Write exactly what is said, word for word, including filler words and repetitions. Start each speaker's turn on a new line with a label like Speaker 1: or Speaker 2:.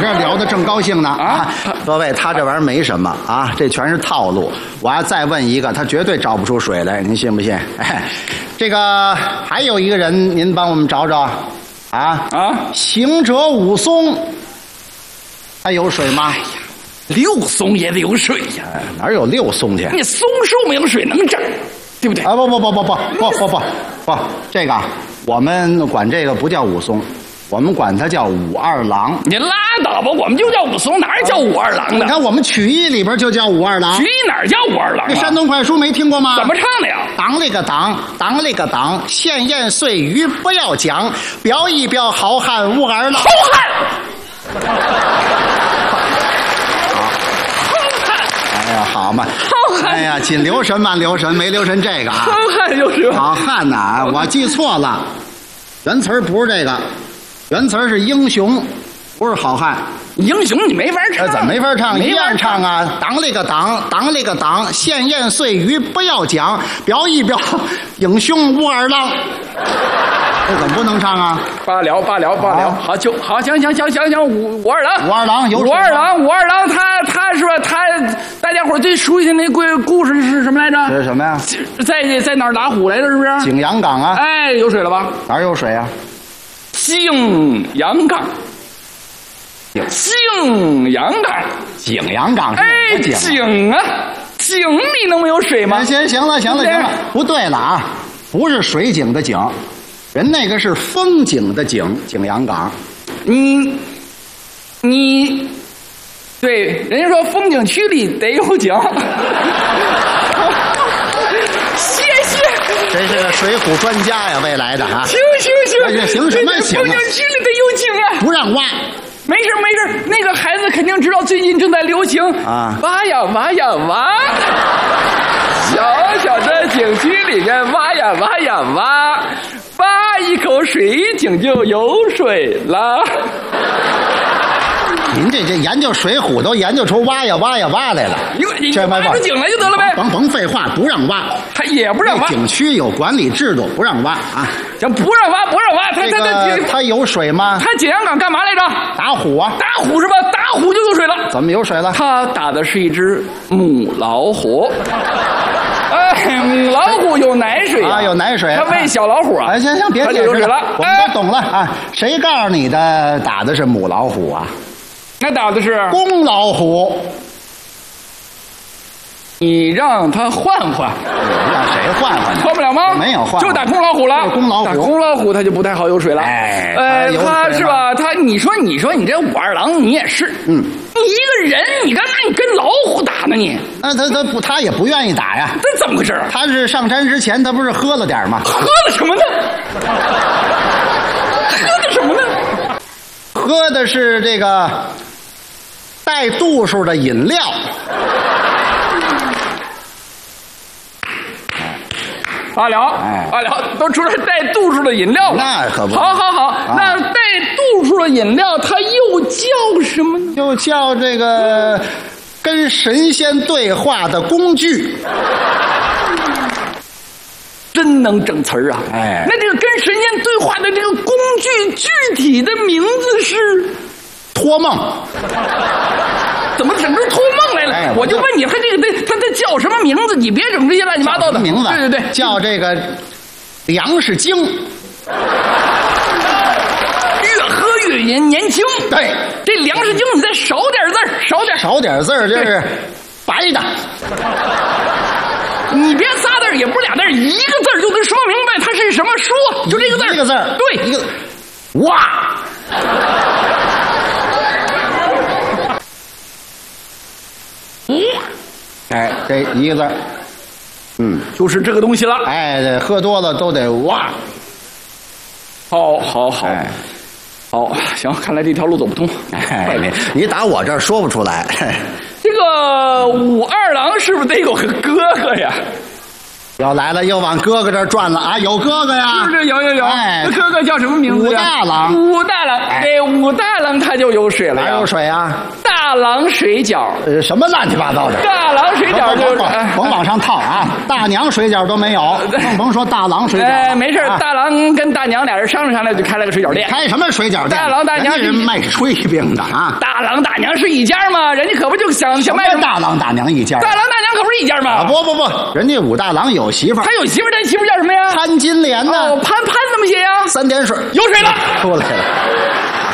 Speaker 1: 这聊得正高兴呢
Speaker 2: 啊！
Speaker 1: 各位，他这玩意儿没什么啊，这全是套路。我要再问一个，他绝对找不出水来，您信不信？哎，这个还有一个人，您帮我们找找啊
Speaker 2: 啊！
Speaker 1: 行者武松，他有水吗？哎呀，
Speaker 2: 六松也得有水呀、
Speaker 1: 哎，哪有六松去？
Speaker 2: 你松树没有水能长，对不对？
Speaker 1: 啊不不不不不不不不不，这个我们管这个不叫武松。我们管它叫武二郎。
Speaker 2: 你拉倒吧，我们就叫武松，哪叫武二郎的？
Speaker 1: 你看我们曲艺里边就叫武二郎。
Speaker 2: 曲艺哪叫武二郎、啊？
Speaker 1: 那山东快书没听过吗？
Speaker 2: 怎么唱的呀？
Speaker 1: 当了个当，当了个当，闲言碎语不要讲，标一标好汉武二郎。
Speaker 2: 好汉。
Speaker 1: 哎呀，好嘛！
Speaker 2: 好汉。
Speaker 1: 哎呀，仅留神慢留神，没留神这个啊。
Speaker 2: 好汉就是
Speaker 1: 好汉呐，我记错了，原词儿不是这个。原词是英雄，不是好汉。
Speaker 2: 英雄你没法唱，
Speaker 1: 怎么没法唱？
Speaker 2: 一
Speaker 1: 样唱啊！当了个当，当了个当，闲言碎语不要讲，标一标英雄武二郎。这怎么不能唱啊？
Speaker 2: 罢了罢了罢了，好就好，行行行行行，武武二郎，
Speaker 1: 武二郎有
Speaker 2: 武二郎，武二郎，他他是吧？他大家伙最熟悉的那故故事是什么来着？
Speaker 1: 这是什么呀？
Speaker 2: 在在哪儿打虎来着？是不是？
Speaker 1: 景阳冈啊！
Speaker 2: 哎，有水了吧？
Speaker 1: 哪儿有水啊？
Speaker 2: 景阳冈，景阳冈，
Speaker 1: 景阳冈。
Speaker 2: 哎，景啊，景里能没有水吗？
Speaker 1: 行行了，行了，行了，不对了啊，不是水井的井，人那个是风景的景，景阳冈。
Speaker 2: 你你，对，人家说风景区里得有景。谢谢。
Speaker 1: 这是个水浒专家呀，未来的啊！
Speaker 2: 行行行，
Speaker 1: 行什么行啊？
Speaker 2: 风景区里得有景啊！
Speaker 1: 不让挖。
Speaker 2: 没事没事，那个孩子肯定知道最近正在流行
Speaker 1: 啊，
Speaker 2: 挖呀挖呀挖，小小的景区里面挖呀挖呀挖，挖一口水井就有水了。
Speaker 1: 您这这研究水浒都研究出挖呀挖呀挖来了，
Speaker 2: 你这挖出井来就得了呗。
Speaker 1: 甭甭废话，不让挖，
Speaker 2: 他也不让挖。
Speaker 1: 景区有管理制度，不让挖啊。
Speaker 2: 行，不让挖，不让挖。他他他
Speaker 1: 他有水吗？
Speaker 2: 他景阳冈干嘛来着？
Speaker 1: 打虎啊！
Speaker 2: 打虎是吧？打虎就有水了。
Speaker 1: 怎么有水了？
Speaker 2: 他打的是一只母老虎。哎，母老虎有奶水
Speaker 1: 啊，有奶水。
Speaker 2: 它喂小老虎啊。
Speaker 1: 哎，行行，别解释
Speaker 2: 了，
Speaker 1: 我们都懂了啊。谁告诉你的打的是母老虎啊？
Speaker 2: 那打的是
Speaker 1: 公老虎。
Speaker 2: 你让他换换，
Speaker 1: 让谁换换？
Speaker 2: 换不了吗？
Speaker 1: 没有换，
Speaker 2: 就打公老虎了。
Speaker 1: 公老虎，
Speaker 2: 打公老虎他就不太好有水了。
Speaker 1: 哎，
Speaker 2: 呃，他是吧？他，你说，你说，你这武二郎，你也是，嗯，你一个人，你干嘛你跟老虎打呢？你？
Speaker 1: 那他他不，他也不愿意打呀。
Speaker 2: 这怎么回事？
Speaker 1: 他是上山之前，他不是喝了点吗？
Speaker 2: 喝了什么呢？喝的什么呢？
Speaker 1: 喝的是这个带度数的饮料。
Speaker 2: 罢了，
Speaker 1: 哎，
Speaker 2: 罢了，都出来带度数的饮料了。
Speaker 1: 那可不。
Speaker 2: 好好好，啊、那带度数的饮料，它又叫什么呢？
Speaker 1: 又叫这个跟神仙对话的工具。
Speaker 2: 真能整词儿啊！
Speaker 1: 哎，
Speaker 2: 那这个跟神仙对话的这个工具，具体的名字是
Speaker 1: 托梦。
Speaker 2: 怎么整出托梦来了？哎、我就问你，他这个他他叫什么名字？你别整这些乱七八糟的
Speaker 1: 名字。
Speaker 2: 对对对，
Speaker 1: 叫这个粮食精。
Speaker 2: 越喝越年年轻。
Speaker 1: 对，
Speaker 2: 这粮食精你再少点字儿，少点
Speaker 1: 少点字儿，这是白的。
Speaker 2: 你别仨字儿，也不是俩字儿，一个字儿就能说明白它是什么书，就这个字儿。
Speaker 1: 一个字儿，
Speaker 2: 对，
Speaker 1: 一个哇。
Speaker 2: 嗯，
Speaker 1: 哎，这一个字，嗯，
Speaker 2: 就是这个东西了。
Speaker 1: 哎，喝多了都得哇。
Speaker 2: 好，好，好，
Speaker 1: 哎、
Speaker 2: 好，行，看来这条路走不通。
Speaker 1: 哎，你你打我这儿说不出来。
Speaker 2: 这个武二郎是不是得有个哥哥呀？
Speaker 1: 又来了，又往哥哥这儿转了啊！有哥哥呀，
Speaker 2: 是不是？有有有。
Speaker 1: 哎，
Speaker 2: 哥哥叫什么名字呀？
Speaker 1: 武大郎。
Speaker 2: 武大郎，哎，武大郎他就有水了呀。
Speaker 1: 哪有水啊？
Speaker 2: 大大郎水饺。
Speaker 1: 呃，什么乱七八糟的？
Speaker 2: 大郎水饺就是
Speaker 1: 甭往上套啊！大娘水饺都没有，更甭说大郎水饺。
Speaker 2: 哎，没事，大郎跟大娘俩人商量商量，就开了个水饺店。
Speaker 1: 开什么水饺店？
Speaker 2: 大郎大娘
Speaker 1: 是卖炊饼的啊！ 大
Speaker 2: 郎大娘是一家吗？人家可不就想想卖
Speaker 1: 大郎大娘一家？
Speaker 2: 大郎大娘可不是一家吗？
Speaker 1: 啊，不不不，人家武大郎有媳妇儿，
Speaker 2: 他有媳妇儿，他媳妇儿叫什么呀？
Speaker 1: 潘金莲呢？
Speaker 2: 哦，潘潘怎么写呀？
Speaker 1: 三点水，
Speaker 2: 有水了，
Speaker 1: 出来了。